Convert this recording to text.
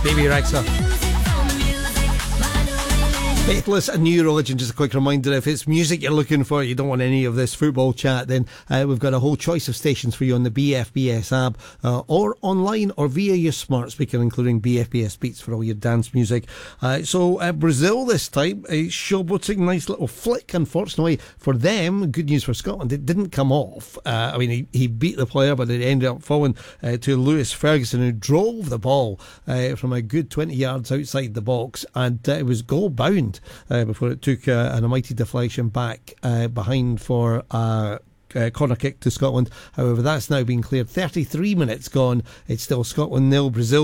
Baby Rexha. Faithless and New Religion. Just a quick reminder, if it's music you're looking for, you don't want any of this football chat, then we've got a whole choice of stations for you on the BFBS app, or online or via your smart speaker, including BFBS Beats for all your dance music. So Brazil this time, showboating, nice little flick. Unfortunately for them, good news for Scotland, it didn't come off. I mean, he beat the player, but it ended up falling to Lewis Ferguson, who drove the ball from a good 20 yards outside the box, and it was goal bound before it took an almighty deflection back behind for corner kick to Scotland. However, that's now been cleared. 33 minutes gone. It's still Scotland 0, Brazil